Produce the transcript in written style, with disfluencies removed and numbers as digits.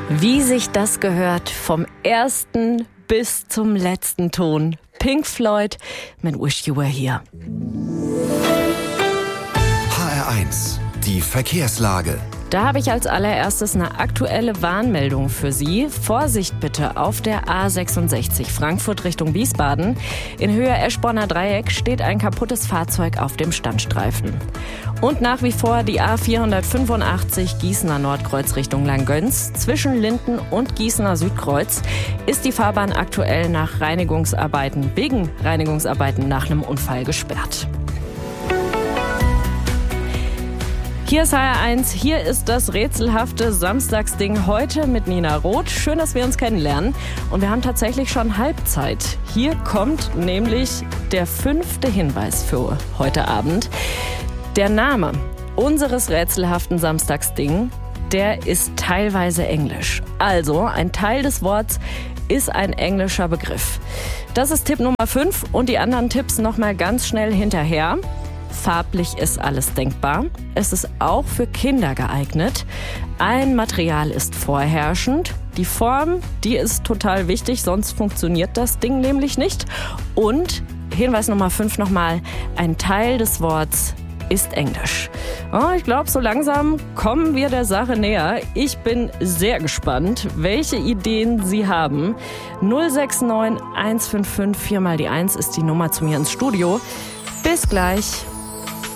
Wie sich das gehört, vom ersten bis zum letzten Ton. Pink Floyd mit Wish You Were Here. HR1, die Verkehrslage. Da habe ich als allererstes eine aktuelle Warnmeldung für Sie. Vorsicht bitte auf der A66 Frankfurt Richtung Wiesbaden. In Höhe Eschborner Dreieck steht ein kaputtes Fahrzeug auf dem Standstreifen. Und nach wie vor die A485 Gießener Nordkreuz Richtung Langgöns. Zwischen Linden und Gießener Südkreuz ist die Fahrbahn aktuell wegen Reinigungsarbeiten nach einem Unfall gesperrt. Hier ist HR1, hier ist das rätselhafte Samstagsding heute mit Nina Roth. Schön, dass wir uns kennenlernen. Und wir haben tatsächlich schon Halbzeit. Hier kommt nämlich der 5. Hinweis für heute Abend. Der Name unseres rätselhaften Samstagsding, der ist teilweise englisch. Also ein Teil des Wortes ist ein englischer Begriff. Das ist Tipp Nummer 5 und die anderen Tipps nochmal ganz schnell hinterher. Farblich ist alles denkbar. Es ist auch für Kinder geeignet. Ein Material ist vorherrschend. Die Form, die ist total wichtig, sonst funktioniert das Ding nämlich nicht. Und Hinweis Nummer 5 nochmal, ein Teil des Wortes ist Englisch. Oh, ich glaube, so langsam kommen wir der Sache näher. Ich bin sehr gespannt, welche Ideen Sie haben. 069 155 4 mal die 1 ist die Nummer zu mir ins Studio. Bis gleich.